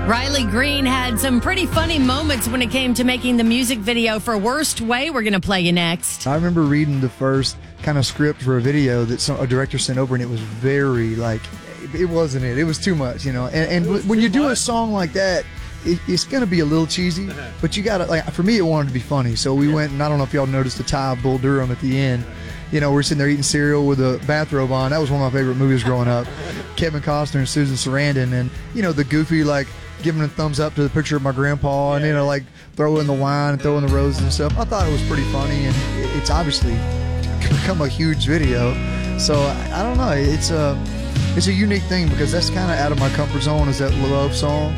Riley Green had some pretty funny moments when it came to making the music video for Worst Way. We're going to play you next. I remember reading the first kind of script for a video that a director sent over, and it was very, like, it wasn't it. It was too much, you know. And when you do a song like that, it's going to be a little cheesy, but you got to, like, for me, it wanted to be funny. So we went, and I don't know if y'all noticed the tie of Bull Durham at the end. You know, we're sitting there eating cereal with a bathrobe on. That was one of my favorite movies growing up. Kevin Costner and Susan Sarandon, and, you know, the goofy, like, giving a thumbs up to the picture of my grandpa, and, you know, like, throwing the wine and throwing the roses and stuff. I thought it was pretty funny, and it's obviously become a huge video. So I don't know. It's a unique thing because that's kind of out of my comfort zone, is that love song.